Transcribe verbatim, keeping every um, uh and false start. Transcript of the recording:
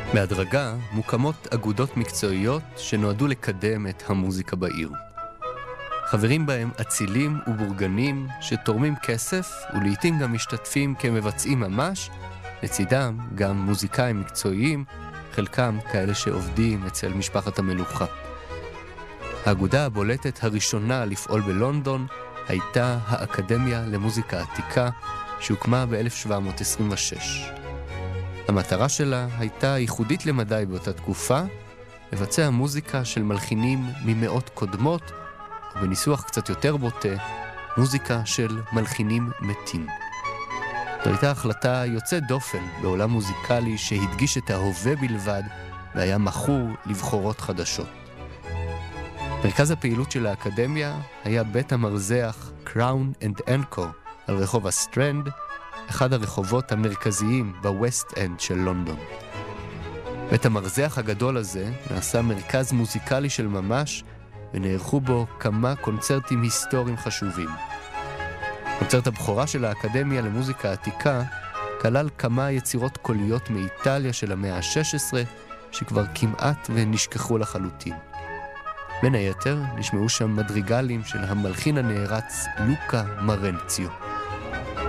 בהדרגה מוקמות אגודות מקצועיות שנועדו לקדם את המוזיקה בעיר. חברים בהם אצילים ובורגנים שתורמים כסף ולעיתים גם משתתפים כמבצעים ממש, לצידם גם מוזיקאים מקצועיים, חלקם כאלה שעובדים אצל משפחת המלוכה. האגודה הבולטת הראשונה לפעול בלונדון הייתה האקדמיה למוזיקה עתיקה, שהוקמה ב-אלף שבע מאות עשרים ושש. המטרה שלה הייתה ייחודית למדי באותה תקופה, לבצע מוזיקה של מלחינים ממאות קודמות, ובניסוח קצת יותר בוטה, מוזיקה של מלחינים מתים. זו הייתה החלטה יוצאת דופן בעולם מוזיקלי שהדגיש את ההווה בלבד, והיה מכור לבחורות חדשות. מרכז הפעילות של האקדמיה היה בית המרזח Crown and Anchor על רחוב הסטרנד, אחד הרחובות המרכזיים בווסט אנד של לונדון. בית המרזח הגדול הזה נעשה מרכז מוזיקלי של ממש, ונערכו בו כמה קונצרטים היסטוריים חשובים. קונצרט הבכורה של האקדמיה למוזיקה עתיקה כלל כמה יצירות קוליות מאיטליה של המאה ה-שש עשרה, שכבר כמעט ונשכחו לחלוטין. בין היתר נשמעו שם מדריגלים של המלחין הנערץ לוקה מרנציו.